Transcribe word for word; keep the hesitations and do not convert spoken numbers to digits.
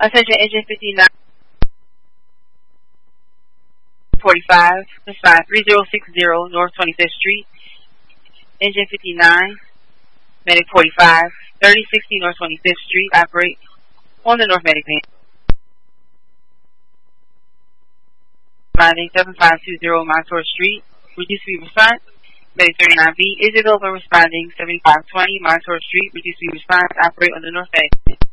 Attention, engine fifty-nine forty-five, respond three zero six zero North twenty-fifth Street. Engine fifty-nine, Medic forty-five, thirty sixty North twenty-fifth Street, operate on the North Medic van. Responding seven five two zero Montour Street, reduce speed response. Medic thirty-nine B is available responding seventy-five twenty Montour Street, reduce speed response, operate on the North Medic van.